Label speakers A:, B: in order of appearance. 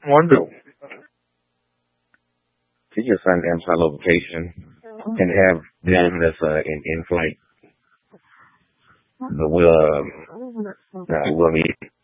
A: Wonderful.
B: You just send them some location and have them that's in flight. But we'll meet.